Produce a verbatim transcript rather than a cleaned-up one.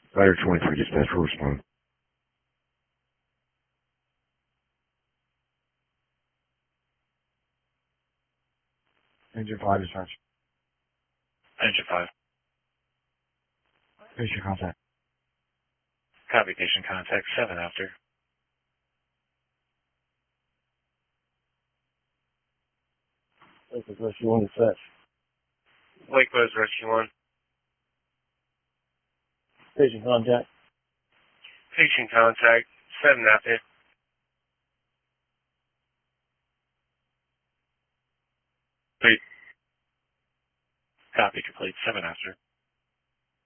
Rider twenty-three dispatch will respond. Engine five dispatch. Engine five. Patient contact. Copy, patient contact seven after. This is Rescue one dispatch. Wake Rose Rescue one. Patient contact. Patient contact seven after. Wait. Copy complete seven after.